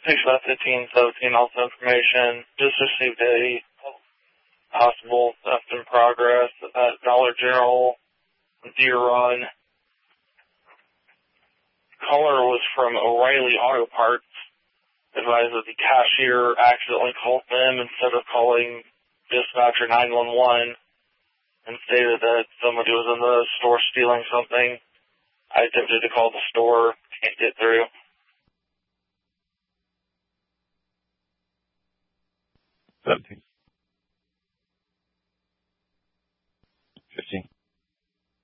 Takes about 15, 17, also information. Just received a possible theft in progress at Dollar General, Deer Run. Caller was from O'Reilly Auto Parts. Advised that the cashier accidentally called them instead of calling dispatcher 911 and stated that somebody was in the store stealing something. I attempted to call the store, can't get through. 17.